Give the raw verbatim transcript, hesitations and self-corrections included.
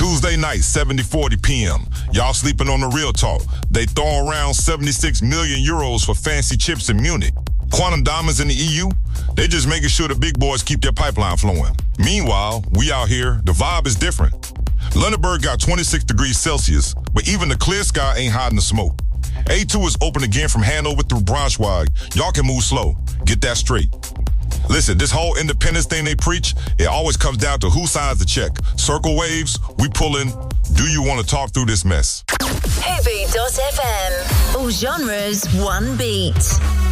Tuesday night, seven forty p.m. Y'all sleeping on the real talk. They throw around seventy-six million euros for fancy chips in Munich. Quantum Diamonds in the E U, they just making sure the big boys keep their pipeline flowing. Meanwhile, we out here, the vibe is different. Lunenburg got twenty-six degrees Celsius, but even the clear sky ain't hiding the smoke. A two is open again from Hanover through Braunschweig. Y'all can move slow. Get that straight. Listen, this whole independence thing they preach, it always comes down to who signs the check. Circle waves, we pulling. Do you want to talk through this mess? Heavy dot F M. All genres, one beat.